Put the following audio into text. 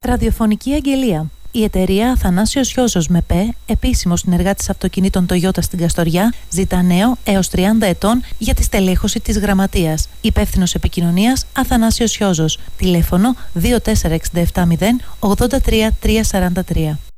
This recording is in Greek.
Ραδιοφωνική αγγελία. Η εταιρεία Αθανάσιος Χιόζος με ΠΕ, επίσημος συνεργάτης αυτοκινήτων Toyota στην Καστοριά, ζητά νέο έως 30 ετών για τη στελέχωση της γραμματείας. Υπεύθυνος επικοινωνίας Αθανάσιος Χιόζος. Τηλέφωνο 24670 83343.